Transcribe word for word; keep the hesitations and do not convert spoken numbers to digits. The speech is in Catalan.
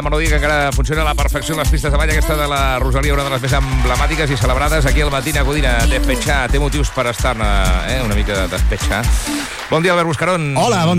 Melodia que encara funciona a la perfecció en les pistes de ball, aquesta de la Rosalia, una de les més emblemàtiques i celebrades aquí al Matina Codina. Despechar, té motius per estar-ne, eh? una mica de despechar. Bon dia, Albert Buscarón. Hola, bon dia.